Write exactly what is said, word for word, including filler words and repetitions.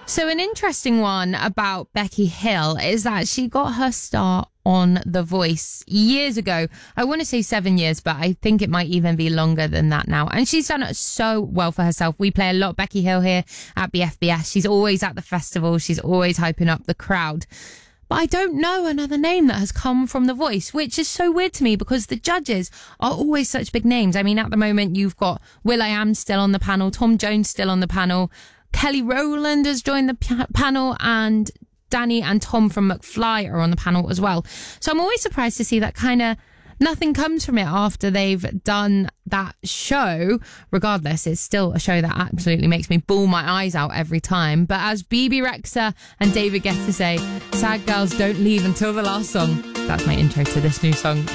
So an interesting one about Becky Hill is that she got her start on The Voice years ago. I want to say seven years, but I think it might even be longer than that now. And she's done it so well for herself. We play a lot of Becky Hill here at B F B S. She's always at the festival. She's always hyping up the crowd. But I don't know another name that has come from The Voice, which is so weird to me because the judges are always such big names. I mean, at the moment, you've got will.i.am still on the panel, Tom Jones still on the panel, Kelly Rowland has joined the p- panel, and Danny and Tom from McFly are on the panel as well. So I'm always surprised to see that kind of nothing comes from it after they've done that show. Regardless, it's still a show that absolutely makes me bawl my eyes out every time. But as Bebe Rexha and David Guetta say, sad girls don't leave until the last song. That's my intro to this new song.